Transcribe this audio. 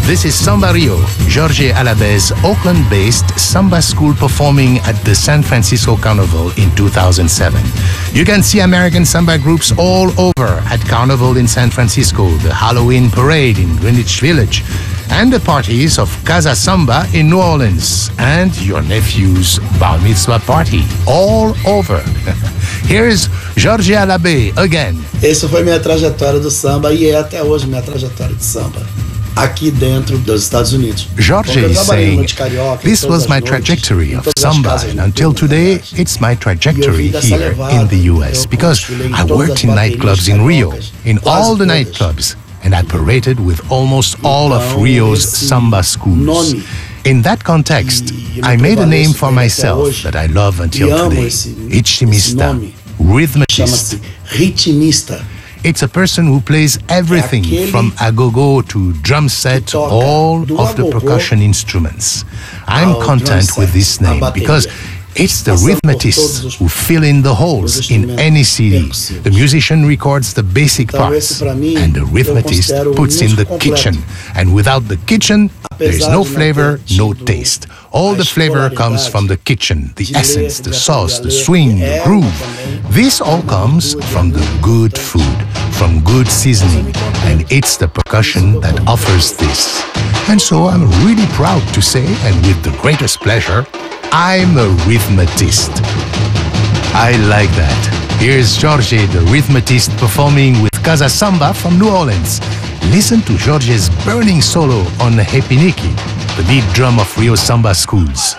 This is Samba Rio, Jorge Alabé's Oakland-based samba school performing at the San Francisco Carnival in 2007. You can see American samba groups all over at Carnival in San Francisco, the Halloween parade in Greenwich Village, and the parties of Casa Samba in New Orleans, and your nephew's bar mitzvah party, all over. Here's Jorge Alabé again. Essa foi minha trajetória do samba e é até hoje minha trajetória de samba. Aqui dentro dos Estados Unidos. Jorge is saying, this was my trajectory of samba, and until today, it's my trajectory here in the US, because I worked in nightclubs in Rio, in all the nightclubs, and I paraded with almost all of Rio's samba schools. In that context, I made a name for myself that I love until today, ritmista, rhythmatist. It's a person who plays everything from agogo to drum set, all of the percussion instruments. I'm content with this name because it's the rhythmatists who fill in the holes in any CD. The musician records the basic parts, and the rhythmatist puts in the kitchen. And without the kitchen, there is no flavor, no taste. All the flavor comes from the kitchen, the essence, the sauce, the swing, the groove. This all comes from the good food, from good seasoning, and it's the percussion that offers this. And so I'm really proud to say, and with the greatest pleasure, I'm a rhythmatist. I like that. Here's Jorge, the rhythmatist, performing with Casa Samba from New Orleans. Listen to Jorge's burning solo on Hepiniki, the lead drum of Rio Samba Schools.